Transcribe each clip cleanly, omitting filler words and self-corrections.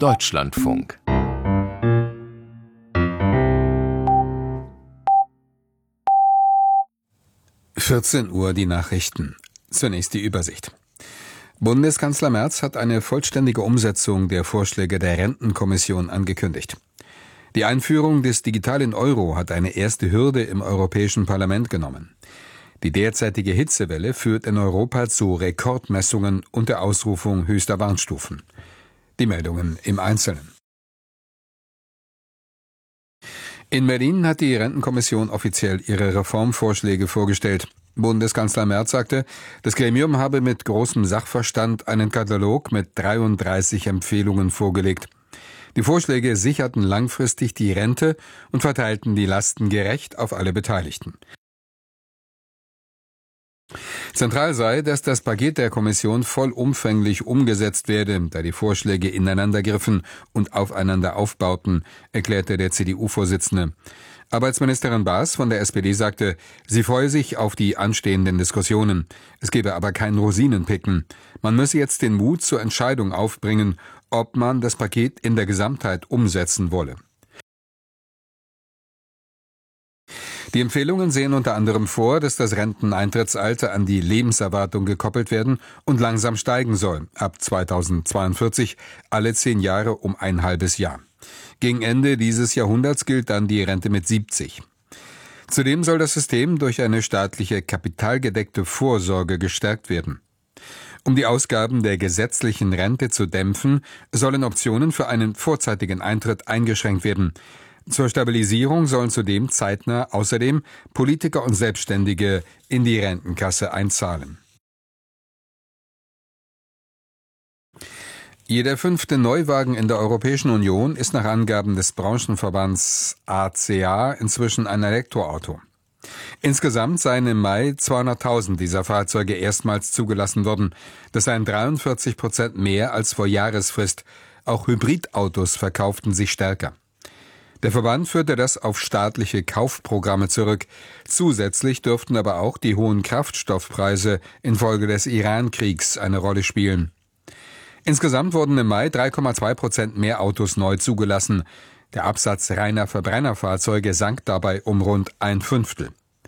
Deutschlandfunk. Uhr die Nachrichten. Zunächst die Übersicht. Bundeskanzler Merz hat eine vollständige Umsetzung der Vorschläge der Rentenkommission angekündigt. Die Einführung des digitalen Euro hat eine erste Hürde im Europäischen Parlament genommen. Die derzeitige Hitzewelle führt in Europa zu Rekordmessungen und der Ausrufung höchster Warnstufen. Die Meldungen im Einzelnen. In Berlin hat die Rentenkommission offiziell ihre Reformvorschläge vorgestellt. Bundeskanzler Merz sagte, das Gremium habe mit großem Sachverstand einen Katalog mit 33 Empfehlungen vorgelegt. Die Vorschläge sicherten langfristig die Rente und verteilten die Lasten gerecht auf alle Beteiligten. Zentral sei, dass das Paket der Kommission vollumfänglich umgesetzt werde, da die Vorschläge ineinander griffen und aufeinander aufbauten, erklärte der CDU-Vorsitzende. Arbeitsministerin Baas von der SPD sagte, sie freue sich auf die anstehenden Diskussionen. Es gebe aber kein Rosinenpicken. Man müsse jetzt den Mut zur Entscheidung aufbringen, ob man das Paket in der Gesamtheit umsetzen wolle. Die Empfehlungen sehen unter anderem vor, dass das Renteneintrittsalter an die Lebenserwartung gekoppelt werden und langsam steigen soll, ab 2042 alle 10 Jahre um ein halbes Jahr. Gegen Ende dieses Jahrhunderts gilt dann die Rente mit 70. Zudem soll das System durch eine staatliche kapitalgedeckte Vorsorge gestärkt werden. Um die Ausgaben der gesetzlichen Rente zu dämpfen, sollen Optionen für einen vorzeitigen Eintritt eingeschränkt werden. Zur Stabilisierung sollen zudem zeitnah außerdem Politiker und Selbstständige in die Rentenkasse einzahlen. Jeder 5. Neuwagen in der Europäischen Union ist nach Angaben des Branchenverbands ACA inzwischen ein Elektroauto. Insgesamt seien im Mai 200.000 dieser Fahrzeuge erstmals zugelassen worden. Das seien 43% mehr als vor Jahresfrist. Auch Hybridautos verkauften sich stärker. Der Verband führte das auf staatliche Kaufprogramme zurück. Zusätzlich dürften aber auch die hohen Kraftstoffpreise infolge des Iran-Kriegs eine Rolle spielen. Insgesamt wurden im Mai 3,2% mehr Autos neu zugelassen. Der Absatz reiner Verbrennerfahrzeuge sank dabei um rund 1/5.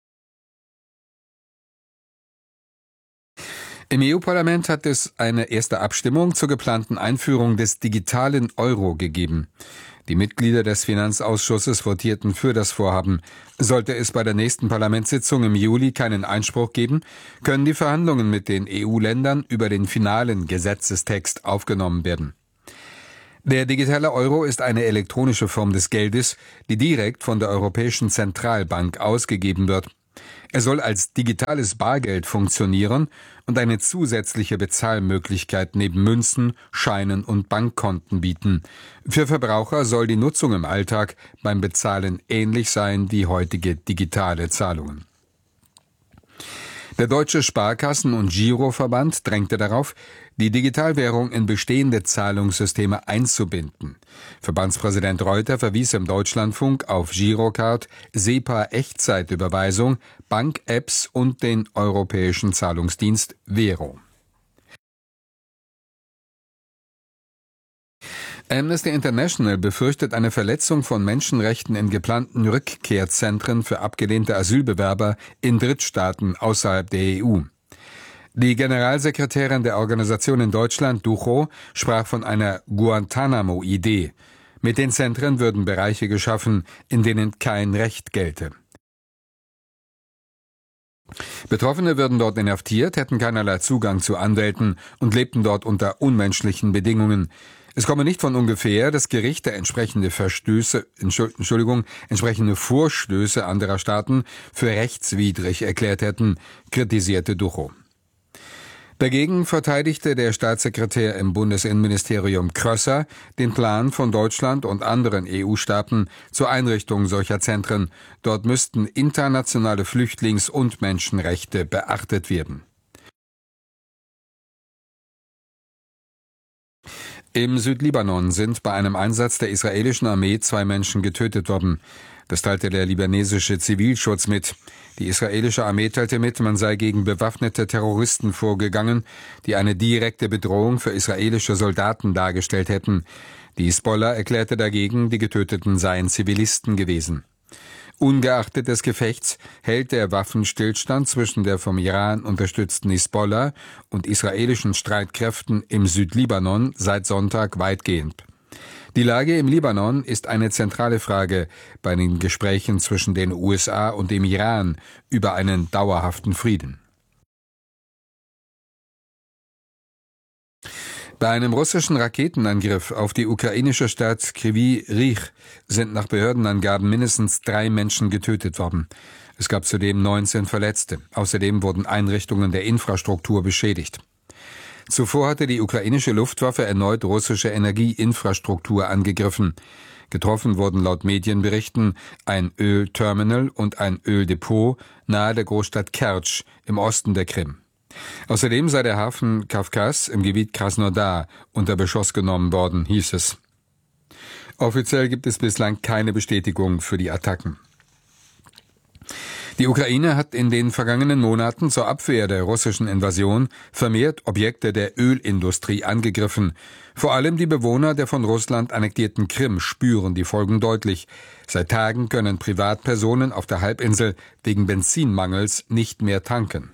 Im EU-Parlament hat es eine erste Abstimmung zur geplanten Einführung des digitalen Euro gegeben. Die Mitglieder des Finanzausschusses votierten für das Vorhaben. Sollte es bei der nächsten Parlamentssitzung im Juli keinen Einspruch geben, können die Verhandlungen mit den EU-Ländern über den finalen Gesetzestext aufgenommen werden. Der digitale Euro ist eine elektronische Form des Geldes, die direkt von der Europäischen Zentralbank ausgegeben wird. Er soll als digitales Bargeld funktionieren und eine zusätzliche Bezahlmöglichkeit neben Münzen, Scheinen und Bankkonten bieten. Für Verbraucher soll die Nutzung im Alltag beim Bezahlen ähnlich sein wie heutige digitale Zahlungen. Der Deutsche Sparkassen- und Giroverband drängte darauf, die Digitalwährung in bestehende Zahlungssysteme einzubinden. Verbandspräsident Reuter verwies im Deutschlandfunk auf Girocard, SEPA-Echtzeitüberweisung, Bank-Apps und den europäischen Zahlungsdienst Vero. Amnesty International befürchtet eine Verletzung von Menschenrechten in geplanten Rückkehrzentren für abgelehnte Asylbewerber in Drittstaaten außerhalb der EU. Die Generalsekretärin der Organisation in Deutschland, Duchow, sprach von einer Guantanamo-Idee. Mit den Zentren würden Bereiche geschaffen, in denen kein Recht gelte. Betroffene würden dort inhaftiert, hätten keinerlei Zugang zu Anwälten und lebten dort unter unmenschlichen Bedingungen. Es komme nicht von ungefähr, dass Gerichte entsprechende Vorstöße anderer Staaten für rechtswidrig erklärt hätten, kritisierte Duchow. Dagegen verteidigte der Staatssekretär im Bundesinnenministerium Krösser den Plan von Deutschland und anderen EU-Staaten zur Einrichtung solcher Zentren. Dort müssten internationale Flüchtlings- und Menschenrechte beachtet werden. Im Südlibanon sind bei einem Einsatz der israelischen Armee 2 Menschen getötet worden. Das teilte der libanesische Zivilschutz mit. Die israelische Armee teilte mit, man sei gegen bewaffnete Terroristen vorgegangen, die eine direkte Bedrohung für israelische Soldaten dargestellt hätten. Die Hisbollah erklärte dagegen, die Getöteten seien Zivilisten gewesen. Ungeachtet des Gefechts hält der Waffenstillstand zwischen der vom Iran unterstützten Hisbollah und israelischen Streitkräften im Südlibanon seit Sonntag weitgehend. Die Lage im Libanon ist eine zentrale Frage bei den Gesprächen zwischen den USA und dem Iran über einen dauerhaften Frieden. Bei einem russischen Raketenangriff auf die ukrainische Stadt Kryvyi Rih sind nach Behördenangaben mindestens 3 Menschen getötet worden. Es gab zudem 19 Verletzte. Außerdem wurden Einrichtungen der Infrastruktur beschädigt. Zuvor hatte die ukrainische Luftwaffe erneut russische Energieinfrastruktur angegriffen. Getroffen wurden laut Medienberichten ein Ölterminal und ein Öldepot nahe der Großstadt Kertsch im Osten der Krim. Außerdem sei der Hafen Kawkas im Gebiet Krasnodar unter Beschuss genommen worden, hieß es. Offiziell gibt es bislang keine Bestätigung für die Attacken. Die Ukraine hat in den vergangenen Monaten zur Abwehr der russischen Invasion vermehrt Objekte der Ölindustrie angegriffen. Vor allem die Bewohner der von Russland annektierten Krim spüren die Folgen deutlich. Seit Tagen können Privatpersonen auf der Halbinsel wegen Benzinmangels nicht mehr tanken.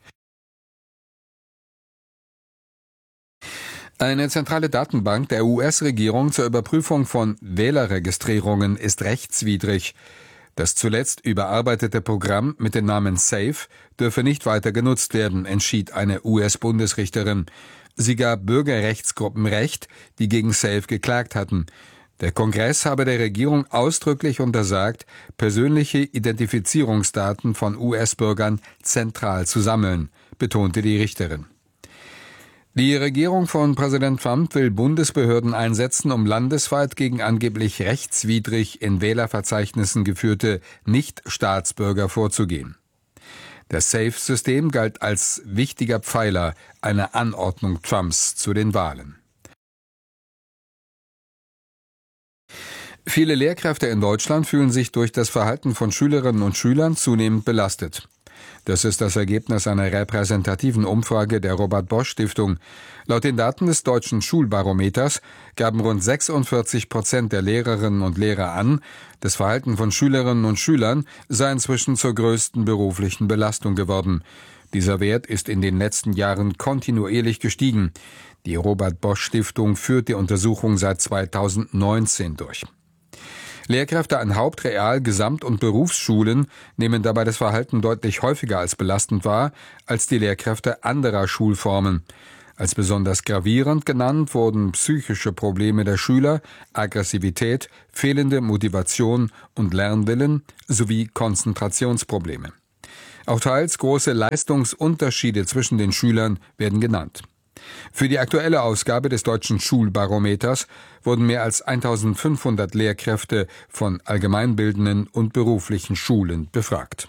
Eine zentrale Datenbank der US-Regierung zur Überprüfung von Wählerregistrierungen ist rechtswidrig. Das zuletzt überarbeitete Programm mit dem Namen SAFE dürfe nicht weiter genutzt werden, entschied eine US-Bundesrichterin. Sie gab Bürgerrechtsgruppen Recht, die gegen SAFE geklagt hatten. Der Kongress habe der Regierung ausdrücklich untersagt, persönliche Identifizierungsdaten von US-Bürgern zentral zu sammeln, betonte die Richterin. Die Regierung von Präsident Trump will Bundesbehörden einsetzen, um landesweit gegen angeblich rechtswidrig in Wählerverzeichnissen geführte Nicht-Staatsbürger vorzugehen. Das SAFE-System galt als wichtiger Pfeiler einer Anordnung Trumps zu den Wahlen. Viele Lehrkräfte in Deutschland fühlen sich durch das Verhalten von Schülerinnen und Schülern zunehmend belastet. Das ist das Ergebnis einer repräsentativen Umfrage der Robert-Bosch-Stiftung. Laut den Daten des Deutschen Schulbarometers gaben rund 46% der Lehrerinnen und Lehrer an, das Verhalten von Schülerinnen und Schülern sei inzwischen zur größten beruflichen Belastung geworden. Dieser Wert ist in den letzten Jahren kontinuierlich gestiegen. Die Robert-Bosch-Stiftung führt die Untersuchung seit 2019 durch. Lehrkräfte an Haupt-, Real-, Gesamt- und Berufsschulen nehmen dabei das Verhalten deutlich häufiger als belastend wahr als die Lehrkräfte anderer Schulformen. Als besonders gravierend genannt wurden psychische Probleme der Schüler, Aggressivität, fehlende Motivation und Lernwillen sowie Konzentrationsprobleme. Auch teils große Leistungsunterschiede zwischen den Schülern werden genannt. Für die aktuelle Ausgabe des Deutschen Schulbarometers wurden mehr als 1500 Lehrkräfte von allgemeinbildenden und beruflichen Schulen befragt.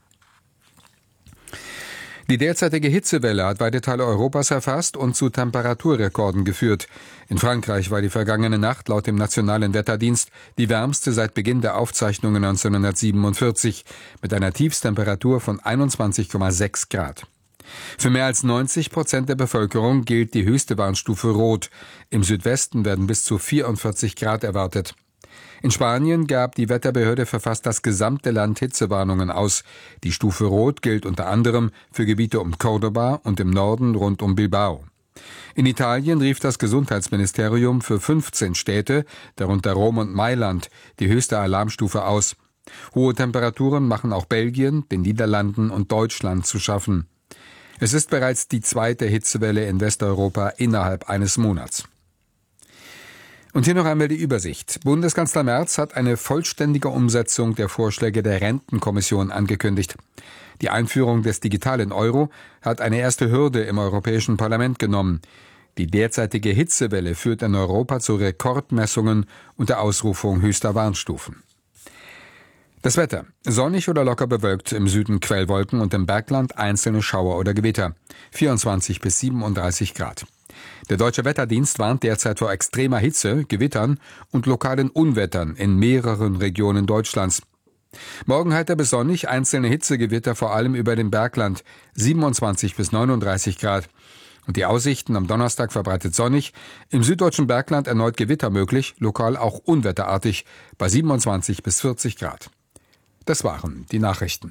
Die derzeitige Hitzewelle hat weite Teile Europas erfasst und zu Temperaturrekorden geführt. In Frankreich war die vergangene Nacht laut dem Nationalen Wetterdienst die wärmste seit Beginn der Aufzeichnungen 1947 mit einer Tiefsttemperatur von 21,6 Grad. Für mehr als 90% der Bevölkerung gilt die höchste Warnstufe Rot. Im Südwesten werden bis zu 44 Grad erwartet. In Spanien gab die Wetterbehörde für fast das gesamte Land Hitzewarnungen aus. Die Stufe Rot gilt unter anderem für Gebiete um Córdoba und im Norden rund um Bilbao. In Italien rief das Gesundheitsministerium für 15 Städte, darunter Rom und Mailand, die höchste Alarmstufe aus. Hohe Temperaturen machen auch Belgien, den Niederlanden und Deutschland zu schaffen. Es ist bereits die zweite Hitzewelle in Westeuropa innerhalb eines Monats. Und hier noch einmal die Übersicht. Bundeskanzler Merz hat eine vollständige Umsetzung der Vorschläge der Rentenkommission angekündigt. Die Einführung des digitalen Euro hat eine erste Hürde im Europäischen Parlament genommen. Die derzeitige Hitzewelle führt in Europa zu Rekordmessungen und der Ausrufung höchster Warnstufen. Das Wetter. Sonnig oder locker bewölkt, im Süden Quellwolken und im Bergland einzelne Schauer oder Gewitter. 24 bis 37 Grad. Der Deutsche Wetterdienst warnt derzeit vor extremer Hitze, Gewittern und lokalen Unwettern in mehreren Regionen Deutschlands. Morgen heiter bis sonnig, einzelne Hitzegewitter vor allem über dem Bergland, 27 bis 39 Grad. Und die Aussichten am Donnerstag verbreitet sonnig, im süddeutschen Bergland erneut Gewitter möglich, lokal auch unwetterartig, bei 27 bis 40 Grad. Das waren die Nachrichten.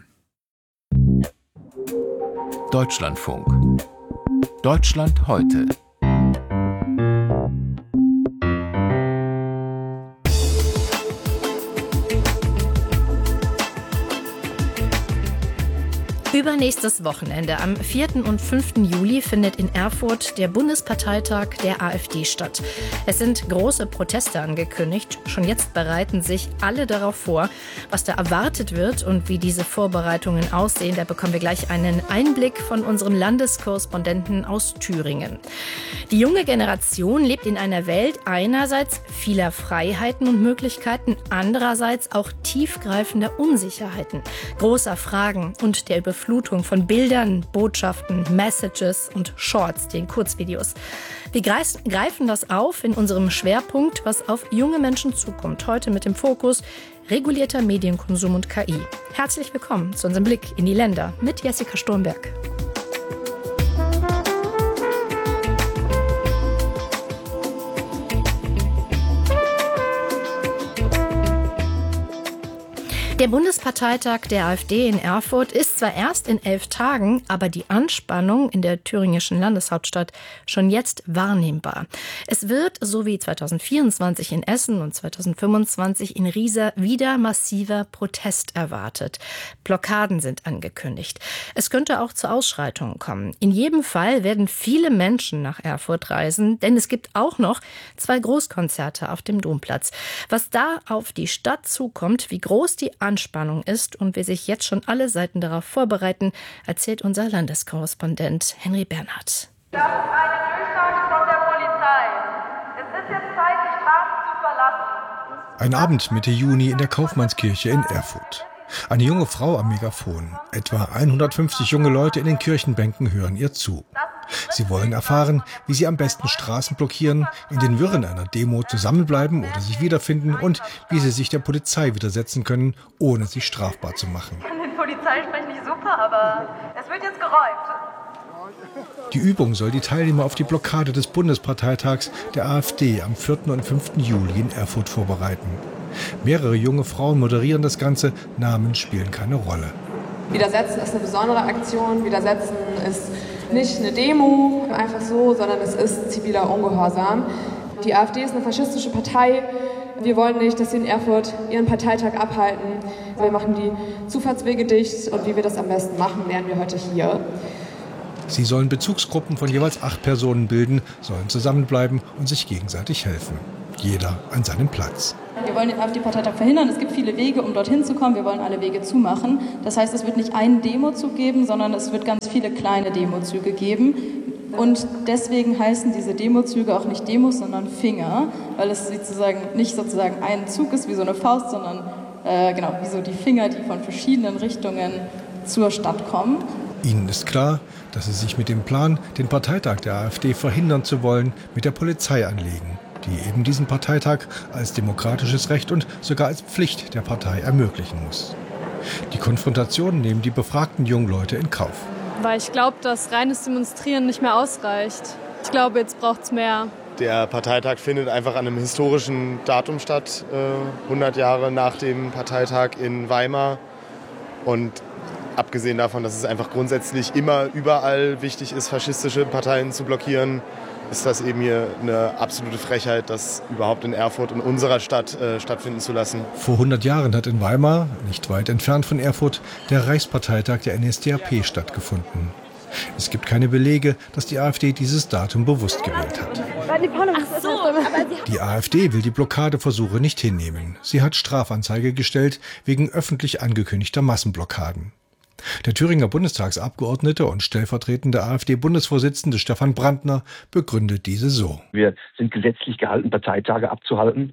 Deutschlandfunk. Deutschland heute. Übernächstes Wochenende, am 4. und 5. Juli, findet in Erfurt der Bundesparteitag der AfD statt. Es sind große Proteste angekündigt. Schon jetzt bereiten sich alle darauf vor, was da erwartet wird und wie diese Vorbereitungen aussehen. Da bekommen wir gleich einen Einblick von unserem Landeskorrespondenten aus Thüringen. Die junge Generation lebt in einer Welt einerseits vieler Freiheiten und Möglichkeiten, andererseits auch tiefgreifender Unsicherheiten, großer Fragen und der Überflutung von Bildern, Botschaften, Messages und Shorts, den Kurzvideos. Wir greifen das auf in unserem Schwerpunkt, was auf junge Menschen zukommt. Heute mit dem Fokus regulierter Medienkonsum und KI. Herzlich willkommen zu unserem Blick in die Länder mit Jessica Sturmberg. Der Bundesparteitag der AfD in Erfurt ist zwar erst in 11 Tagen, aber die Anspannung in der thüringischen Landeshauptstadt schon jetzt wahrnehmbar. Es wird, so wie 2024 in Essen und 2025 in Riesa, wieder massiver Protest erwartet. Blockaden sind angekündigt. Es könnte auch zu Ausschreitungen kommen. In jedem Fall werden viele Menschen nach Erfurt reisen, denn es gibt auch noch 2 Großkonzerte auf dem Domplatz. Was da auf die Stadt zukommt, wie groß die Anspannung ist und wie sich jetzt schon alle Seiten darauf vorbereiten, erzählt unser Landeskorrespondent Henry Bernhard. Das ist eine Durchsage von der Polizei. Es ist jetzt Zeit, die Straßen zu verlassen. Ein Abend Mitte Juni in der Kaufmannskirche in Erfurt. Eine junge Frau am Megafon. Etwa 150 junge Leute in den Kirchenbänken hören ihr zu. Sie wollen erfahren, wie sie am besten Straßen blockieren, in den Wirren einer Demo zusammenbleiben oder sich wiederfinden und wie sie sich der Polizei widersetzen können, ohne sich strafbar zu machen. Ich kann den Polizeisprech nicht super, aber es wird jetzt geräumt. Die Übung soll die Teilnehmer auf die Blockade des Bundesparteitags der AfD am 4. und 5. Juli in Erfurt vorbereiten. Mehrere junge Frauen moderieren das Ganze, Namen spielen keine Rolle. Widersetzen ist eine besondere Aktion, Widersetzen ist nicht eine Demo, einfach so, sondern es ist ziviler Ungehorsam. Die AfD ist eine faschistische Partei. Wir wollen nicht, dass sie in Erfurt ihren Parteitag abhalten. Wir machen die Zufahrtswege dicht und wie wir das am besten machen, lernen wir heute hier. Sie sollen Bezugsgruppen von jeweils 8 Personen bilden, sollen zusammenbleiben und sich gegenseitig helfen. Jeder an seinem Platz. Wir wollen den AfD-Parteitag verhindern. Es gibt viele Wege, um dorthin zu kommen. Wir wollen alle Wege zumachen. Das heißt, es wird nicht einen Demozug geben, sondern es wird ganz viele kleine Demozüge geben. Und deswegen heißen diese Demozüge auch nicht Demos, sondern Finger, weil es nicht ein Zug ist wie so eine Faust, sondern wie so die Finger, die von verschiedenen Richtungen zur Stadt kommen. Ihnen ist klar, dass sie sich mit dem Plan, den Parteitag der AfD verhindern zu wollen, mit der Polizei anlegen, die eben diesen Parteitag als demokratisches Recht und sogar als Pflicht der Partei ermöglichen muss. Die Konfrontation nehmen die befragten jungen Leute in Kauf. Weil ich glaube, dass reines Demonstrieren nicht mehr ausreicht. Ich glaube, jetzt braucht es mehr. Der Parteitag findet einfach an einem historischen Datum statt, 100 Jahre nach dem Parteitag in Weimar. Und abgesehen davon, dass es einfach grundsätzlich immer überall wichtig ist, faschistische Parteien zu blockieren, ist das eben hier eine absolute Frechheit, das überhaupt in Erfurt, in unserer Stadt, stattfinden zu lassen. Vor 100 Jahren hat in Weimar, nicht weit entfernt von Erfurt, der Reichsparteitag der NSDAP stattgefunden. Es gibt keine Belege, dass die AfD dieses Datum bewusst gewählt hat. Die AfD will die Blockadeversuche nicht hinnehmen. Sie hat Strafanzeige gestellt wegen öffentlich angekündigter Massenblockaden. Der Thüringer Bundestagsabgeordnete und stellvertretende AfD-Bundesvorsitzende Stefan Brandner begründet diese so. Wir sind gesetzlich gehalten, Parteitage abzuhalten.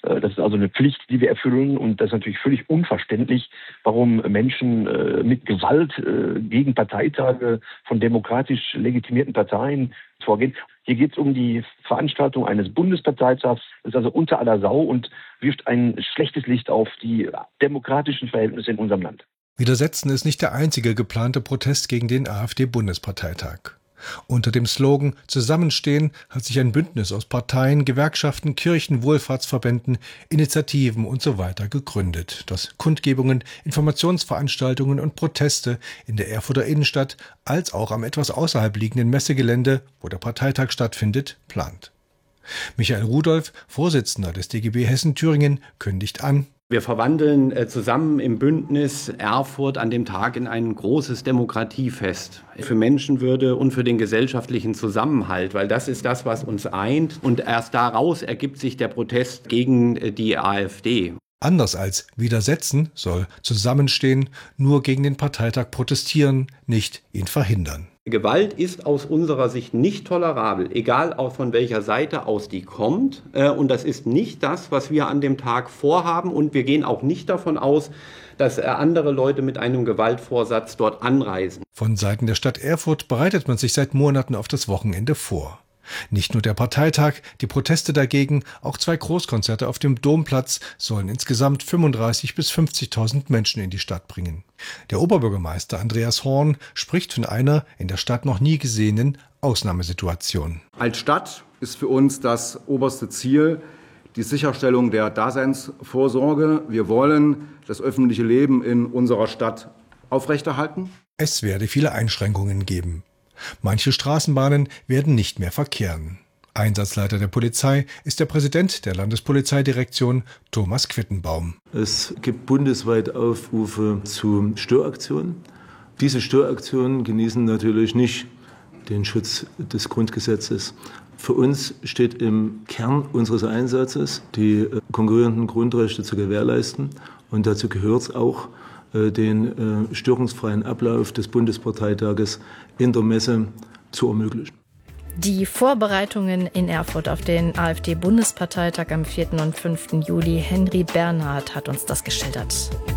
Das ist also eine Pflicht, die wir erfüllen. Und das ist natürlich völlig unverständlich, warum Menschen mit Gewalt gegen Parteitage von demokratisch legitimierten Parteien vorgehen. Hier geht es um die Veranstaltung eines Bundesparteitags. Das ist also unter aller Sau und wirft ein schlechtes Licht auf die demokratischen Verhältnisse in unserem Land. Widersetzen ist nicht der einzige geplante Protest gegen den AfD-Bundesparteitag. Unter dem Slogan »Zusammenstehen« hat sich ein Bündnis aus Parteien, Gewerkschaften, Kirchen, Wohlfahrtsverbänden, Initiativen usw. gegründet, das Kundgebungen, Informationsveranstaltungen und Proteste in der Erfurter Innenstadt als auch am etwas außerhalb liegenden Messegelände, wo der Parteitag stattfindet, plant. Michael Rudolph, Vorsitzender des DGB Hessen-Thüringen, kündigt an: Wir verwandeln zusammen im Bündnis Erfurt an dem Tag in ein großes Demokratiefest für Menschenwürde und für den gesellschaftlichen Zusammenhalt, weil das ist das, was uns eint. Und erst daraus ergibt sich der Protest gegen die AfD. Anders als widersetzen soll Zusammenstehen nur gegen den Parteitag protestieren, nicht ihn verhindern. Gewalt ist aus unserer Sicht nicht tolerabel, egal auch von welcher Seite aus die kommt. Und das ist nicht das, was wir an dem Tag vorhaben. Und wir gehen auch nicht davon aus, dass andere Leute mit einem Gewaltvorsatz dort anreisen. Von Seiten der Stadt Erfurt bereitet man sich seit Monaten auf das Wochenende vor. Nicht nur der Parteitag, die Proteste dagegen, auch 2 Großkonzerte auf dem Domplatz sollen insgesamt 35.000 bis 50.000 Menschen in die Stadt bringen. Der Oberbürgermeister Andreas Horn spricht von einer in der Stadt noch nie gesehenen Ausnahmesituation. Als Stadt ist für uns das oberste Ziel die Sicherstellung der Daseinsvorsorge. Wir wollen das öffentliche Leben in unserer Stadt aufrechterhalten. Es werde viele Einschränkungen geben. Manche Straßenbahnen werden nicht mehr verkehren. Einsatzleiter der Polizei ist der Präsident der Landespolizeidirektion, Thomas Quittenbaum. Es gibt bundesweit Aufrufe zu Störaktionen. Diese Störaktionen genießen natürlich nicht den Schutz des Grundgesetzes. Für uns steht im Kern unseres Einsatzes, die konkurrierenden Grundrechte zu gewährleisten. Und dazu gehört es auch, den störungsfreien Ablauf des Bundesparteitages in der Messe zu ermöglichen. Die Vorbereitungen in Erfurt auf den AfD-Bundesparteitag am 4. und 5. Juli. Henry Bernhard hat uns das geschildert.